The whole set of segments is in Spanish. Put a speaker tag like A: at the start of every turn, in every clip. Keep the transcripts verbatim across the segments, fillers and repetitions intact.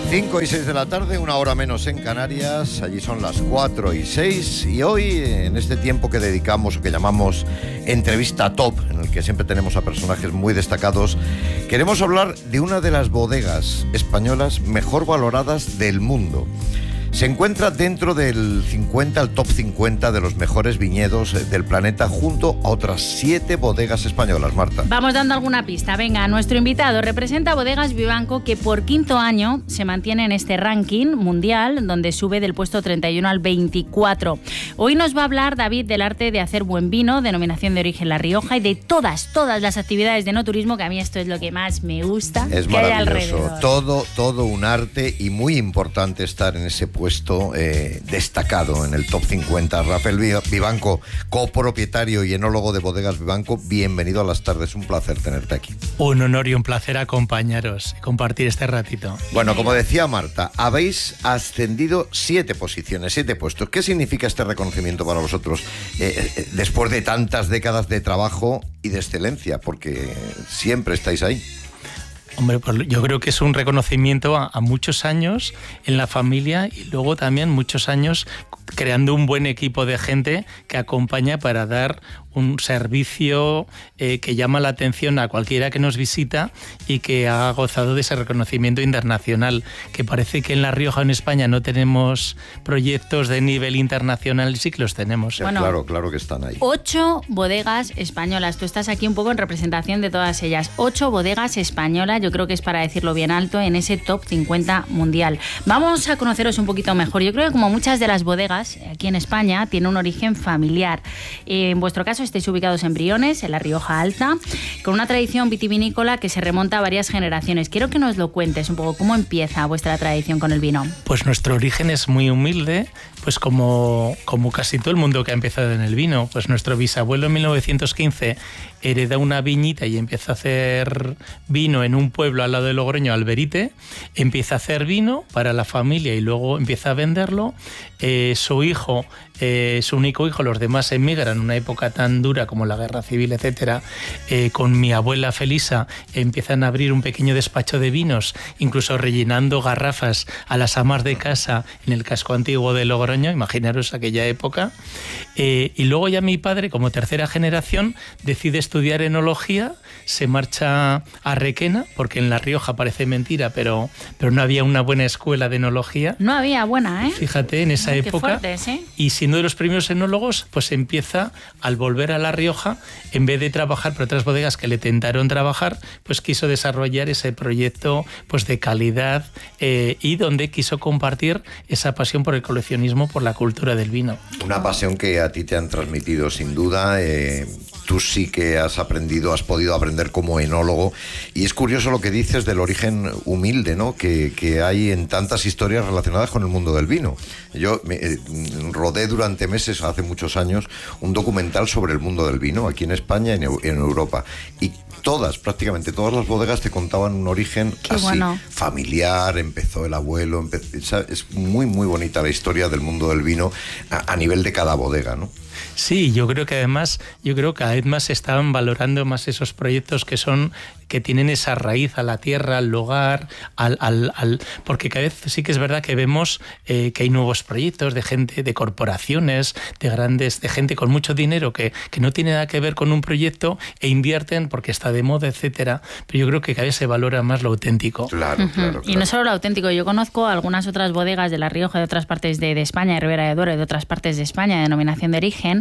A: cinco y seis de la tarde, una hora menos en Canarias. Allí son las cuatro y seis. Y hoy, en este tiempo que dedicamos o que llamamos Entrevista Top, en el que siempre tenemos a personajes muy destacados, queremos hablar de una de las bodegas españolas mejor valoradas del mundo. Se encuentra dentro del cincuenta, el top cincuenta de los mejores viñedos del planeta, junto a otras siete bodegas españolas. Marta.
B: Vamos dando alguna pista. Venga, nuestro invitado representa Bodegas Vivanco, que por quinto año se mantiene en este ranking mundial, donde sube del puesto treinta y uno al veinticuatro. Hoy nos va a hablar David del arte de hacer buen vino, denominación de origen La Rioja, y de todas, todas las actividades de no turismo, que a mí esto es lo que más me gusta.
A: Es
B: que hay
A: maravilloso.
B: alrededor.
A: Todo, todo un arte, y muy importante estar en ese puesto eh, destacado en el top cincuenta. Rafael Vivanco, copropietario y enólogo de Bodegas Vivanco, bienvenido a las tardes, un placer tenerte aquí.
C: Un honor y un placer acompañaros y compartir este ratito.
A: Bueno, como decía Marta, habéis ascendido siete posiciones, siete puestos. ¿Qué significa este reconocimiento para vosotros eh, eh, después de tantas décadas de trabajo y de excelencia? Porque siempre estáis ahí.
C: Hombre, pues yo creo que es un reconocimiento a, a muchos años en la familia y luego también muchos años creando un buen equipo de gente que acompaña para dar un servicio eh, que llama la atención a cualquiera que nos visita y que ha gozado de ese reconocimiento internacional, que parece que en La Rioja, en España, no tenemos proyectos de nivel internacional, y sí que los tenemos.
A: Bueno, claro, claro que están ahí.
B: Ocho bodegas españolas. Tú estás aquí un poco en representación de todas ellas. Ocho bodegas españolas, yo creo que es para decirlo bien alto, en ese top cincuenta mundial. Vamos a conoceros un poquito mejor. Yo creo que como muchas de las bodegas aquí en España, tiene un origen familiar. En vuestro caso, estáis ubicados en Briones, en La Rioja Alta, con una tradición vitivinícola que se remonta a varias generaciones. Quiero que nos lo cuentes un poco, ¿cómo empieza vuestra tradición con el vino?
C: Pues nuestro origen es muy humilde, pues como, como casi todo el mundo que ha empezado en el vino. Pues nuestro bisabuelo en mil novecientos quince hereda una viñita y empieza a hacer vino en un pueblo al lado de Logroño, Alberite. Empieza a hacer vino para la familia y luego empieza a venderlo. Eh, su hijo, eh, su único hijo, los demás emigran en una época tan dura como la guerra civil, etcétera. Eh, con mi abuela Felisa empiezan a abrir un pequeño despacho de vinos, incluso rellenando garrafas a las amas de casa en el casco antiguo de Logroño, imaginaros aquella época. Eh, y luego ya mi padre, como tercera generación, decide estudiar enología, se marcha a Requena, porque en La Rioja parece mentira, pero, pero no había una buena escuela de enología.
B: No había buena, ¿eh?
C: Fíjate, en esa
B: Ay,
C: época.
B: qué fuertes, ¿eh?
C: Y siendo de los primeros enólogos, pues empieza, al volver a La Rioja, en vez de trabajar por otras bodegas que le tentaron trabajar, pues quiso desarrollar ese proyecto pues de calidad eh, y donde quiso compartir esa pasión por el coleccionismo, por la cultura del vino.
A: Una pasión que a ti te han transmitido, sin duda. Eh, tú sí que has aprendido, has podido aprender como enólogo. Y es curioso lo que dices del origen humilde, ¿no? Que, que hay en tantas historias relacionadas con el mundo del vino. Yo me, eh, rodé durante meses, hace muchos años, un documental sobre el mundo del vino, aquí en España y en, en Europa. Y todas, prácticamente todas las bodegas te contaban un origen
B: Qué
A: así,
B: bueno.
A: familiar, empezó el abuelo, empezó, es muy, muy bonita la historia del mundo del vino a, a nivel de cada bodega, ¿no?
C: Sí, yo creo que además, yo creo que cada vez más se están valorando más esos proyectos que son, que tienen esa raíz a la tierra, al lugar, al, al, al porque cada vez sí que es verdad que vemos eh, que hay nuevos proyectos de gente, de corporaciones, de grandes, de gente con mucho dinero que, que no tiene nada que ver con un proyecto e invierten porque está de moda, etcétera. Pero yo creo que cada vez se valora más lo auténtico.
A: Claro,
B: Uh-huh.
A: claro, claro.
B: Y no solo lo auténtico, yo conozco algunas otras bodegas de La Rioja, de otras partes de, de España, de Ribera de Duero, y de otras partes de España, de denominación de origen,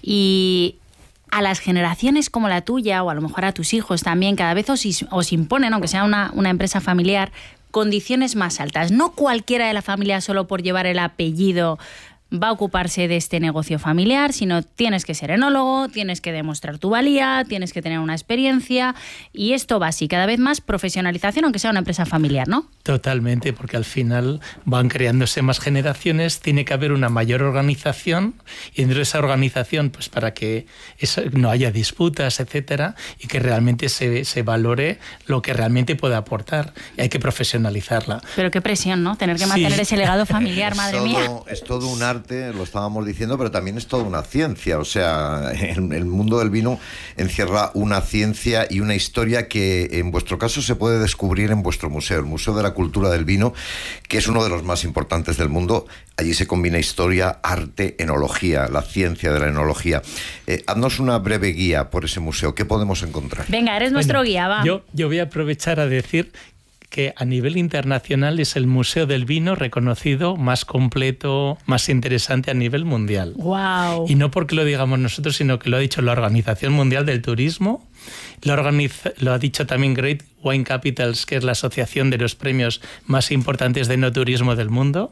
B: y a las generaciones como la tuya, o a lo mejor a tus hijos también, cada vez os, os imponen, aunque sea una, una empresa familiar, condiciones más altas. No cualquiera de la familia, solo por llevar el apellido, va a ocuparse de este negocio familiar, sino tienes que ser enólogo, tienes que demostrar tu valía, tienes que tener una experiencia, y esto va así, cada vez más profesionalización, aunque sea una empresa familiar, ¿no?
C: Totalmente, porque al final van creándose más generaciones, tiene que haber una mayor organización, y dentro de esa organización, pues para que eso, no haya disputas, etcétera, y que realmente se, se valore lo que realmente puede aportar, y hay que profesionalizarla.
B: Pero qué presión, ¿no? Tener que mantener sí. ese legado familiar, madre
A: todo,
B: mía.
A: Es todo un arte arte, lo estábamos diciendo, pero también es toda una ciencia. O sea, el, el mundo del vino encierra una ciencia y una historia que en vuestro caso se puede descubrir en vuestro museo, el Museo de la Cultura del Vino, que es uno de los más importantes del mundo. Allí se combina historia, arte, enología, la ciencia de la enología. Eh, haznos una breve guía por ese museo. ¿Qué podemos encontrar?
B: Venga, eres nuestro
C: bueno,
B: guía, va.
C: Yo, yo voy a aprovechar a decir que a nivel internacional es el Museo del Vino reconocido más completo, más interesante a nivel mundial.
B: Wow.
C: Y no porque lo digamos nosotros, sino que lo ha dicho la Organización Mundial del Turismo, lo, organiza, lo ha dicho también Great Wine Capitals, que es la asociación de los premios más importantes de enoturismo del mundo.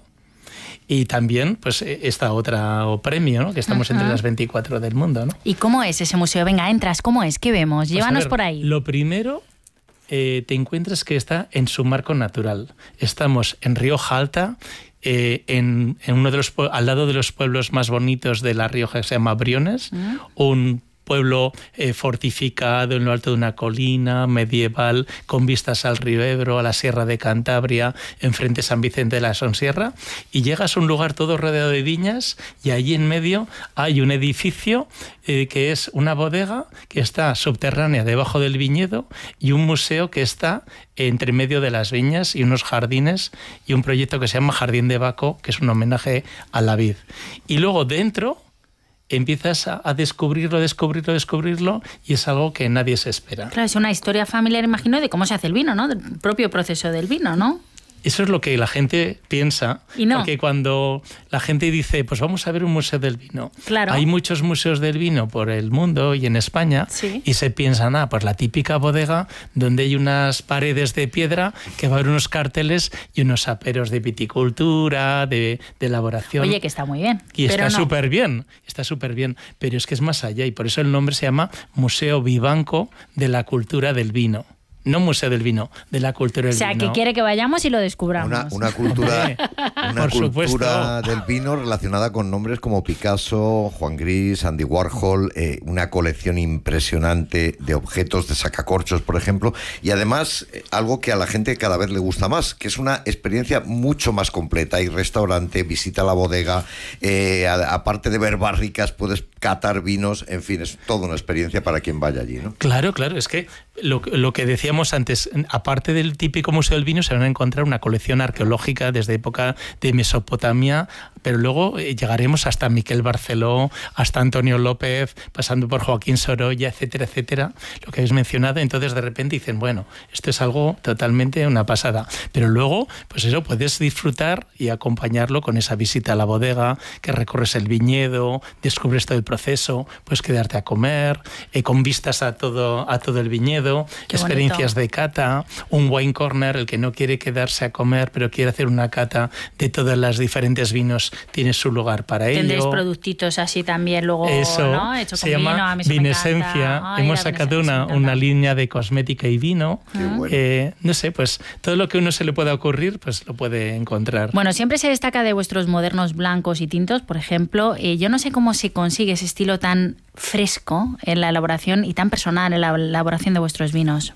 C: Y también, pues, esta otra premio, ¿no? Que estamos uh-huh. entre las veinticuatro del mundo, ¿no?
B: ¿Y cómo es ese museo? Venga, entras, ¿cómo es? ¿Qué vemos? Llévanos
C: pues ver,
B: por ahí.
C: Lo primero, eh, te encuentras que está en su marco natural. Estamos en Rioja Alta, eh, en, en uno de los al lado de los pueblos más bonitos de La Rioja, que se llama Briones, uh-huh. un pueblo eh, fortificado en lo alto de una colina medieval, con vistas al río Ebro, a la Sierra de Cantabria, enfrente San Vicente de la Sonsierra, y llegas a un lugar todo rodeado de viñas, y allí en medio hay un edificio eh, que es una bodega que está subterránea debajo del viñedo, y un museo que está entre medio de las viñas, y unos jardines, y un proyecto que se llama Jardín de Baco, que es un homenaje a la vid. Y luego dentro empiezas a descubrirlo, descubrirlo, descubrirlo, y es algo que nadie se espera.
B: Claro, es una historia familiar, imagino, de cómo se hace el vino, ¿no? Del propio proceso del vino, ¿no?
C: Eso es lo que la gente piensa,
B: ¿Y no?
C: Porque cuando la gente dice, pues vamos a ver un museo del vino.
B: Claro.
C: Hay muchos museos del vino por el mundo y en España,
B: sí.
C: y se piensan, ah, pues la típica bodega donde hay unas paredes de piedra, que va a haber unos carteles y unos aperos de viticultura, de, de elaboración.
B: Oye, que está muy bien.
C: Y
B: pero
C: está
B: no.
C: súper bien, está súper bien, pero es que es más allá, y por eso el nombre se llama Museo Vivanco de la Cultura del Vino. No Museo del Vino, de la cultura del vino.
B: O sea, vino. Que quiere que vayamos y lo descubramos.
A: Una, una cultura, una
C: Por
A: cultura
C: supuesto.
A: del vino relacionada con nombres como Picasso, Juan Gris, Andy Warhol, eh, una colección impresionante de objetos, de sacacorchos, por ejemplo, y además eh, algo que a la gente cada vez le gusta más, que es una experiencia mucho más completa. Hay restaurante, visita la bodega, eh, a, aparte de ver barricas, puedes catar vinos, en fin, es toda una experiencia para quien vaya allí, ¿no?
C: Claro, claro, es que lo, lo que decíamos antes, aparte del típico Museo del Vino, se van a encontrar una colección arqueológica desde época de Mesopotamia, pero luego eh, llegaremos hasta Miquel Barceló, hasta Antonio López, pasando por Joaquín Sorolla, etcétera, etcétera, lo que habéis mencionado. Entonces de repente dicen, bueno, esto es algo totalmente una pasada, pero luego, pues eso, puedes disfrutar y acompañarlo con esa visita a la bodega, que recorres el viñedo, descubres todo el proceso, puedes quedarte a comer, eh, con vistas a todo, a todo el viñedo. Qué experiencias bonito. De cata, un wine corner, el que no quiere quedarse a comer pero quiere hacer una cata de todos los diferentes vinos, tiene su lugar para ello.
B: Tendréis productitos así también luego,
C: eso,
B: ¿no? Hecho
C: se
B: con
C: llama
B: vino, a mí se
C: Vinesencia.
B: Ay,
C: hemos sacado una, una línea de cosmética y vino.
A: Bueno.
C: eh, no sé, pues todo lo que uno se le pueda ocurrir, pues lo puede encontrar.
B: Bueno, siempre se destaca de vuestros modernos blancos y tintos, por ejemplo. Eh, yo no sé cómo se consigue ese estilo tan fresco en la elaboración y tan personal en la elaboración de vuestros vinos.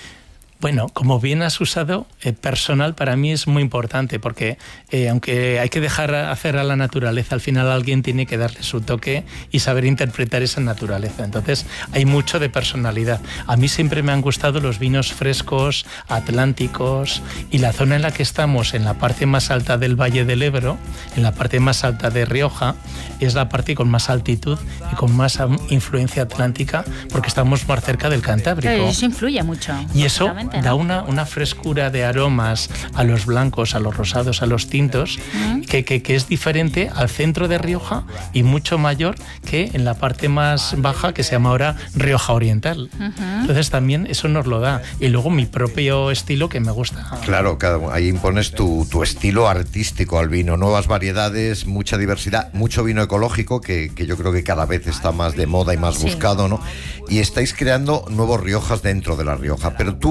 C: Bueno, como bien has usado, eh, personal para mí es muy importante, porque eh, aunque hay que dejar hacer a la naturaleza, al final alguien tiene que darle su toque y saber interpretar esa naturaleza. Entonces hay mucho de personalidad. A mí siempre me han gustado los vinos frescos, atlánticos, y la zona en la que estamos, en la parte más alta del Valle del Ebro, en la parte más alta de Rioja, es la parte con más altitud y con más influencia atlántica, porque estamos más cerca del Cantábrico.
B: Claro, eso influye mucho.
C: Y eso da
B: ¿no?
C: una, una frescura de aromas a los blancos, a los rosados, a los tintos, uh-huh. que, que, que es diferente al centro de Rioja y mucho mayor que en la parte más baja, que se llama ahora Rioja Oriental. Uh-huh. Entonces también eso nos lo da. Y luego mi propio estilo, que me gusta.
A: Claro, cada, ahí impones tu, tu estilo artístico al vino, nuevas variedades, mucha diversidad, mucho vino ecológico, que, que yo creo que cada vez está más de moda y más sí. buscado, ¿no? Y estáis creando nuevos Riojas dentro de La Rioja, pero tú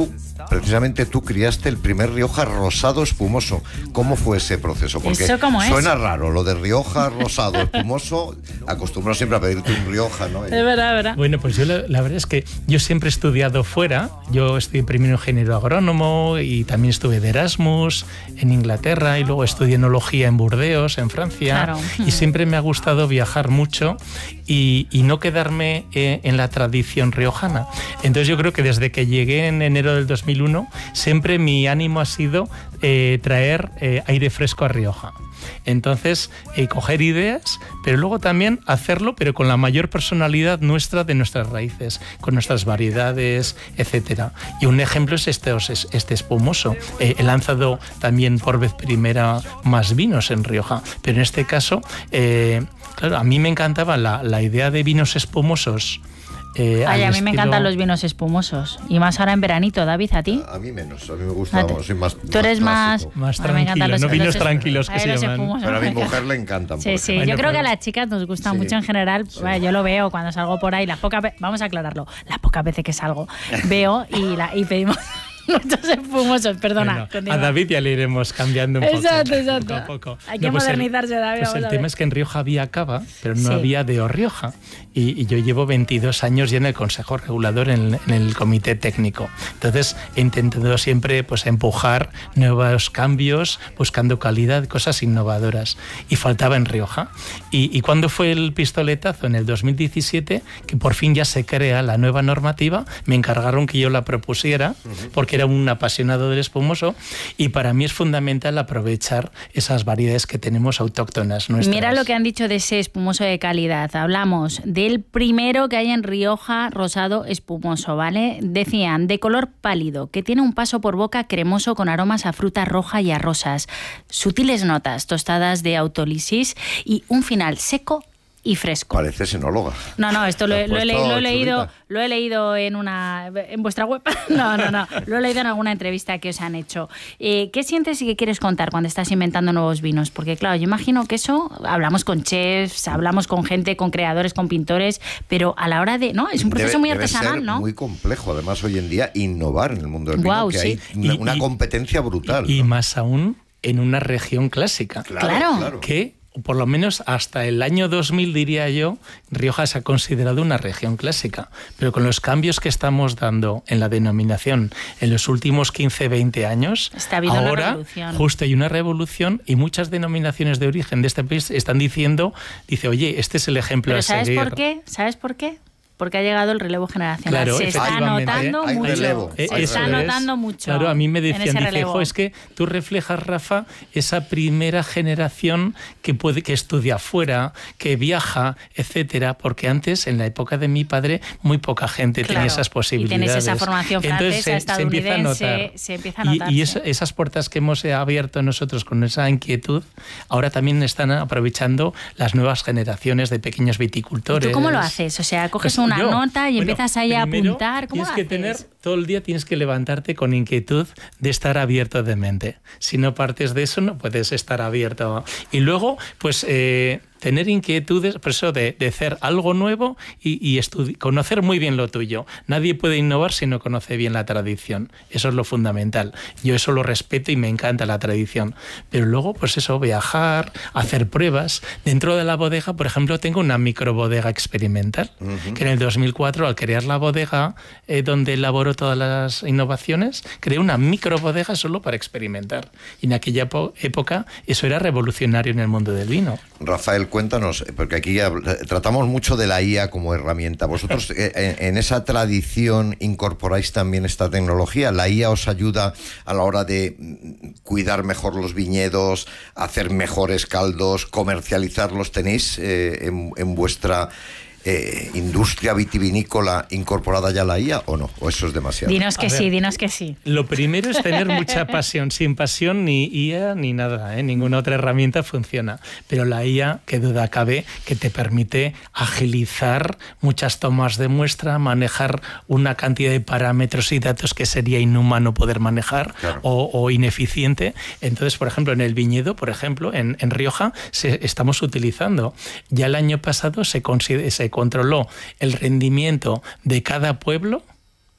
A: precisamente tú criaste el primer Rioja rosado espumoso. ¿Cómo fue ese proceso? Porque
B: ¿Eso cómo es?
A: Suena raro, lo de Rioja rosado espumoso. Acostumbrado siempre a pedirte un Rioja, ¿no?
B: Es verdad, es verdad.
C: Bueno, pues yo la, la verdad es que yo siempre he estudiado fuera. Yo estudié primero ingeniero agrónomo y también estuve de Erasmus en Inglaterra y luego estudié enología en Burdeos, en Francia.
B: Claro.
C: Y siempre me ha gustado viajar mucho y, y no quedarme eh, en la tradición riojana. Entonces yo creo que desde que llegué en enero del dos mil uno, siempre mi ánimo ha sido eh, traer eh, aire fresco a Rioja. Entonces, eh, coger ideas, pero luego también hacerlo, pero con la mayor personalidad nuestra de nuestras raíces, con nuestras variedades, etcétera. Y un ejemplo es este, este espumoso. Eh, he lanzado también por vez primera más vinos en Rioja, pero en este caso, eh, claro, a mí me encantaba la, la idea de vinos espumosos. Eh,
B: Ay, a mí
C: estilo...
B: me encantan los vinos espumosos. Y más ahora en veranito, David, ¿a ti?
A: A mí menos, a mí me gusta, vamos, soy más
B: Tú eres más...
C: Más
B: a mí me encantan
C: tranquilo,
B: los,
C: no vinos
B: los
C: tranquilos que
B: Ay,
C: se
B: los
C: llaman.
B: espumosos.
A: Pero a mi mujer le encantan.
B: Sí, sí,
C: Bueno,
B: yo creo
C: pero-
B: que a las chicas nos gusta
A: Sí.
B: mucho en general.
A: Sí.
B: Bueno, yo lo veo cuando salgo por ahí, las pocas ve- vamos a aclararlo, las pocas veces que salgo, veo y, la, y pedimos muchos espumosos, perdona.
C: Bueno,
B: continúa.
C: a David ya le iremos cambiando un poco.
B: Exacto, exacto.
C: poco a poco.
B: Hay que
C: No, pues el-
B: modernizarse, David.
C: Pues
B: vamos
C: el
B: a
C: tema
B: ver.
C: es que en Rioja había cava, pero no
B: Sí.
C: había de Rioja. Y, y yo llevo veintidós años ya en el Consejo Regulador, en, en el Comité Técnico. Entonces he intentado siempre pues, empujar nuevos cambios, buscando calidad, cosas innovadoras. Y faltaba en Rioja. Y, y cuando fue el pistoletazo en el dos mil diecisiete, que por fin ya se crea la nueva normativa, me encargaron que yo la propusiera, porque era un apasionado del espumoso. Y para mí es fundamental aprovechar esas variedades que tenemos autóctonas nuestras.
B: Mira lo que han dicho de ese espumoso de calidad. Hablamos del primero que hay en Rioja rosado espumoso, ¿vale? Decían, de color pálido, que tiene un paso por boca cremoso con aromas a fruta roja y a rosas, sutiles notas tostadas de autolisis y un final seco y fresco.
A: Pareces enóloga.
B: No, no, esto lo,
A: Te has
B: lo he, le-
A: puesto
B: lo he leído,
A: chulita.
B: lo he leído en una en vuestra web. No, no, no, lo he leído en alguna entrevista que os han hecho. Eh, ¿Qué sientes y qué quieres contar cuando estás inventando nuevos vinos? Porque claro, yo imagino que eso hablamos con chefs, hablamos con gente, con creadores, con pintores, pero a la hora de, no, es un proceso
A: Debe-
B: muy
A: debe
B: artesanal,
A: ser
B: ¿no?
A: muy complejo, además hoy en día innovar en el mundo del vino,
B: Guau,
A: que
B: sí.
A: hay una,
C: Y-
A: una
C: y-
A: competencia brutal.
C: Y
A: ¿no?
C: más aún en una región clásica.
B: Claro.
C: Que, por lo menos hasta el año dos mil, diría yo, Rioja se ha considerado una región clásica. Pero con los cambios que estamos dando en la denominación en los últimos quince, veinte años,
B: Está habiendo una
C: ahora
B: revolución.
C: justo hay una revolución y muchas denominaciones de origen de este país están diciendo, dice, oye, este es el ejemplo
B: Pero
C: a
B: ¿sabes
C: seguir.
B: por qué? ¿Sabes por qué? Porque ha llegado el relevo generacional.
C: Claro,
B: se está
C: efectivamente.
B: notando
A: Hay un
B: mucho.
A: relevo.
B: Se
C: Eh,
B: está
C: eso es.
B: notando mucho.
C: Claro, a mí me
B: en
C: decían,
B: ese
C: dice,
B: relevo.
C: "Jo, es que tú reflejas, Rafa, esa primera generación que puede que estudia fuera, que viaja, etcétera, porque antes, en la época de mi padre, muy poca gente
B: Claro.
C: tenía esas
B: Y
C: posibilidades.
B: tienes esa formación
C: Entonces,
B: francesa,
C: se, se empieza a
B: estadounidense,
C: notar.
B: se empieza a
C: Y-
B: notar,
C: Y,
B: sí.
C: esa- esas puertas que hemos abierto nosotros con esa inquietud, ahora también están aprovechando las nuevas generaciones de pequeños viticultores.
B: ¿Tú cómo lo haces? O sea, coges
C: Pues
B: una
C: yo,
B: nota y
C: bueno,
B: empiezas ahí a
C: primero
B: apuntar. ¿Cómo
C: tienes
B: lo
C: que
B: haces?
C: tener todo el día, tienes que levantarte con inquietud de estar abierto de mente. Si no partes de eso, no puedes estar abierto. Y luego, pues eh, tener inquietudes, por eso de, de hacer algo nuevo y, y estudi- conocer muy bien lo tuyo. Nadie puede innovar si no conoce bien la tradición. Eso es lo fundamental. Yo eso lo respeto y me encanta la tradición. Pero luego, pues eso, viajar, hacer pruebas. Dentro de la bodega, por ejemplo, tengo una microbodega experimental,
A: Ujú.
C: que en el dos mil cuatro, al crear la bodega eh, donde elaboro todas las innovaciones, creé una microbodega solo para experimentar. Y en aquella po- época eso era revolucionario en el mundo del vino.
A: Rafael, cuéntanos, porque aquí habl- tratamos mucho de la I A como herramienta. ¿Vosotros eh, en, en esa tradición incorporáis también esta tecnología? ¿La I A os ayuda a la hora de mm, cuidar mejor los viñedos, hacer mejores caldos, comercializarlos? ¿Tenéis eh, en, en vuestra eh, industria vitivinícola incorporada ya la I A o no? ¿O eso es demasiado?
B: Dinos que
C: A
B: sí,
C: ver.
B: dinos que sí.
C: Lo primero es tener mucha pasión. Sin pasión ni I A ni nada, ¿eh? Ninguna otra herramienta funciona. Pero la I A, qué duda cabe, que te permite agilizar muchas tomas de muestra, manejar una cantidad de parámetros y datos que sería inhumano poder manejar.
A: Claro.
C: o, o ineficiente. Entonces, por ejemplo, en el viñedo, por ejemplo, en, en Rioja, se, estamos utilizando. Ya el año pasado se, consider- se controló el rendimiento de cada pueblo,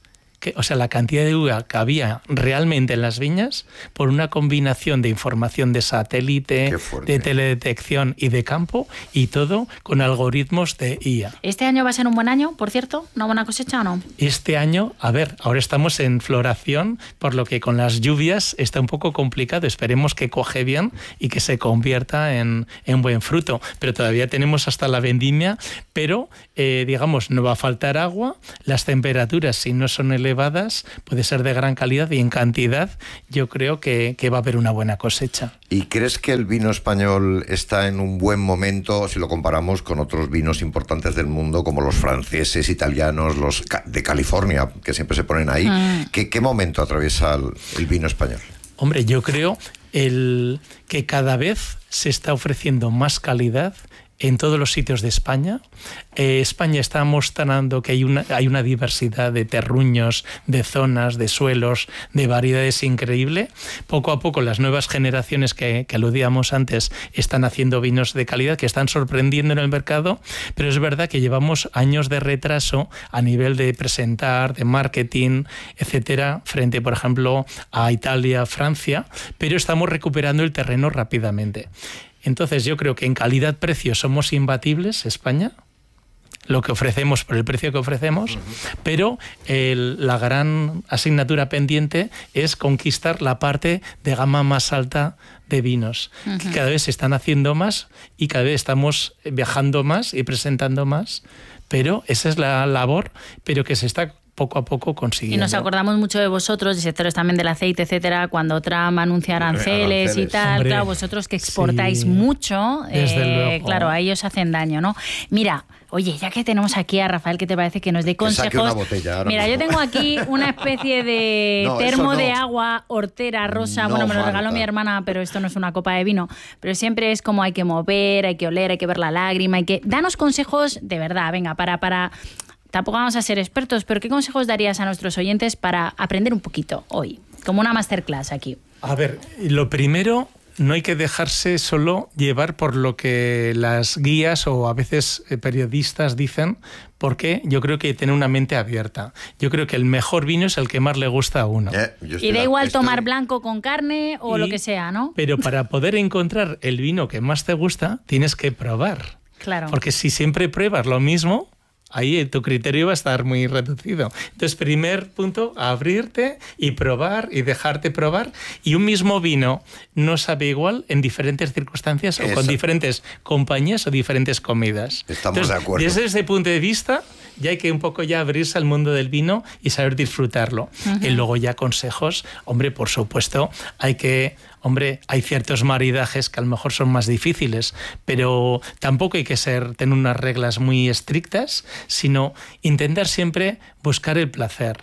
C: que, o sea, la cantidad de uva que había realmente en las viñas por una combinación de información de satélite, de teledetección y de campo, y todo con algoritmos de I A.
B: ¿Este año va a ser un buen año, por cierto? ¿Una buena cosecha o no?
C: Este año, a ver, ahora estamos en floración, por lo que con las lluvias está un poco complicado. Esperemos que coge bien y que se convierta en, en buen fruto. Pero todavía tenemos hasta la vendimia, pero eh, digamos, no va a faltar agua. Las temperaturas, si no son elevadas, puede ser de gran calidad, y en cantidad yo creo que, que va a haber una buena cosecha.
A: ¿Y crees que el vino español está en un buen momento si lo comparamos con otros vinos importantes del mundo, como los franceses, italianos, los de California, que siempre se ponen ahí? Mm. ¿Qué, qué momento atraviesa el, el vino español?
C: Hombre, yo creo el, que cada vez se está ofreciendo más calidad en todos los sitios de España. Eh, España está mostrando que hay una, hay una diversidad de terruños, de zonas, de suelos, de variedades increíble. Poco a poco las nuevas generaciones que, que aludíamos antes están haciendo vinos de calidad que están sorprendiendo en el mercado, pero es verdad que llevamos años de retraso a nivel de presentar, de marketing, etcétera, frente, por ejemplo, a Italia, Francia, pero estamos recuperando el terreno rápidamente. Entonces yo creo que en calidad-precio somos imbatibles, España, lo que ofrecemos por el precio que ofrecemos, uh-huh. pero el, la gran asignatura pendiente es conquistar la parte de gama más alta de vinos, uh-huh. que cada vez se están haciendo más y cada vez estamos viajando más y presentando más, pero esa es la labor, pero que se está poco a poco consiguiendo.
B: Y nos acordamos mucho de vosotros, de sectores también del aceite, etcétera, cuando Trump anuncia aranceles, aranceles. y tal. Hombre, claro, vosotros que exportáis sí, mucho,
C: desde
B: eh,
C: luego.
B: Claro, a ellos hacen daño, ¿no? Mira, oye, ya que tenemos aquí a Rafael, ¿qué te parece que nos dé consejos?
A: Que saque una botella ahora
B: Mira,
A: mismo.
B: Yo tengo aquí una especie de
A: no,
B: termo
A: no.
B: de agua hortera rosa.
A: No
B: bueno, me lo
A: falta.
B: regaló mi hermana, pero esto no es una copa de vino. Pero siempre es como hay que mover, hay que oler, hay que ver la lágrima, hay que... Danos consejos de verdad, venga, para... para... Tampoco vamos a ser expertos, pero ¿qué consejos darías a nuestros oyentes para aprender un poquito hoy? Como una masterclass aquí.
C: A ver, lo primero, no hay que dejarse solo llevar por lo que las guías o a veces periodistas dicen, porque yo creo que tener una mente abierta. Yo creo que el mejor vino es el que más le gusta a uno.
A: Eh,
B: y da igual estoy... tomar blanco con carne o y, lo que sea, ¿no?
C: Pero para poder encontrar el vino que más te gusta, tienes que probar.
B: Claro.
C: Porque si siempre pruebas lo mismo, ahí tu criterio va a estar muy reducido. Entonces, primer punto, abrirte y probar y dejarte probar. Y un mismo vino no sabe igual en diferentes circunstancias Eso. o con diferentes compañías o diferentes comidas.
A: Estamos
C: Entonces,
A: de acuerdo.
C: Desde ese punto de vista, ya hay que un poco ya abrirse al mundo del vino y saber disfrutarlo. Uh-huh. Y luego ya consejos, hombre, por supuesto, hay que... Hombre, hay ciertos maridajes que a lo mejor son más difíciles, pero tampoco hay que ser, tener unas reglas muy estrictas, sino intentar siempre buscar el placer.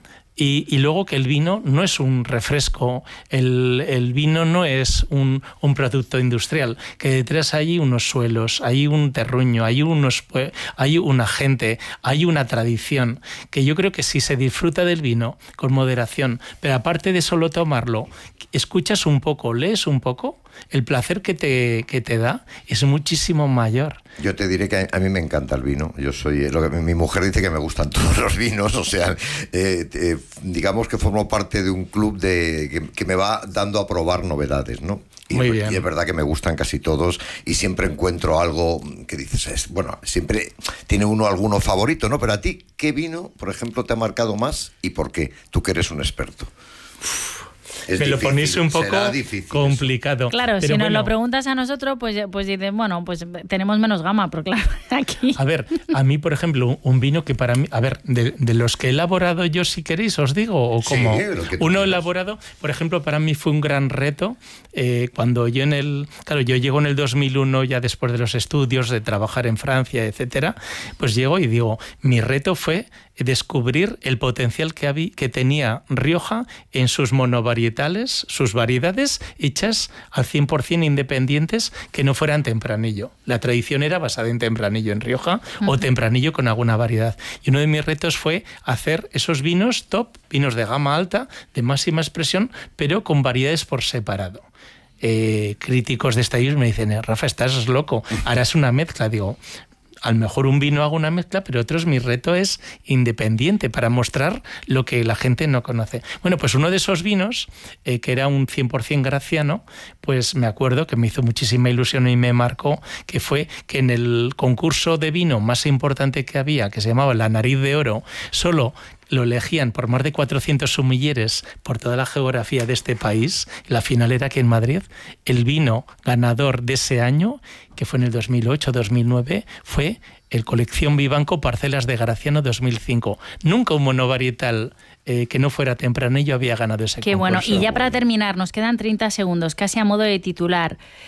C: Y, y luego que el vino no es un refresco, el, el vino no es un, un producto industrial, que detrás hay unos suelos, hay un terruño, hay, unos, hay una gente, hay una tradición, que yo creo que si se disfruta del vino con moderación, pero aparte de solo tomarlo, escuchas un poco, lees un poco, el placer que te, que te da es muchísimo mayor.
A: Yo te diré que a mí me encanta el vino. Yo soy lo que mi mujer dice que me gustan todos los vinos, o sea, eh, eh, digamos que formo parte de un club de que, que me va dando a probar novedades, ¿no? Y,
C: Muy bien.
A: Y es verdad que me gustan casi todos y siempre encuentro algo que dices, es, bueno, siempre tiene uno alguno favorito, ¿no? Pero a ti, ¿qué vino, por ejemplo, te ha marcado más y por qué? Tú que eres un experto. Es
C: me
A: difícil,
C: lo ponéis un poco complicado.
B: Eso. Claro,
C: pero
B: si
C: bueno,
B: nos lo preguntas a nosotros, pues, pues dices, bueno, pues tenemos menos gama, pero claro, aquí...
C: A ver, a mí, por ejemplo, un vino que para mí... A ver, de, de los que he elaborado yo, si queréis, os digo, o como
A: sí,
C: uno
A: quieras.
C: elaborado, por ejemplo, para mí fue un gran reto, eh, cuando yo en el... Claro, yo llego en el dos mil uno, ya después de los estudios, de trabajar en Francia, etcétera, pues llego y digo, mi reto fue descubrir el potencial que, había, que tenía Rioja en sus monovarietales, sus variedades hechas al cien por ciento independientes que no fueran tempranillo. La tradición era basada en tempranillo en Rioja uh-huh. o tempranillo con alguna variedad. Y uno de mis retos fue hacer esos vinos top, vinos de gama alta, de máxima expresión, pero con variedades por separado. Eh, críticos de estadillos me dicen, Rafa, estás loco, harás una mezcla. Digo, a lo mejor un vino hago una mezcla, pero otros mi reto es independiente para mostrar lo que la gente no conoce. Bueno, pues uno de esos vinos, eh, que era un cien por ciento graciano, pues me acuerdo que me hizo muchísima ilusión y me marcó, que fue que en el concurso de vino más importante que había, que se llamaba La Nariz de Oro, solo lo elegían por más de cuatrocientos sumilleres por toda la geografía de este país. La final era aquí en Madrid. El vino ganador de ese año, que fue en el dos mil ocho dos mil nueve, fue el Colección Vivanco Parcelas de Graciano dos mil cinco. Nunca un monovarietal eh, que no fuera tempranillo había ganado ese
B: Qué
C: concurso.
B: Qué bueno. Y ya para terminar, nos quedan treinta segundos, casi a modo de titular.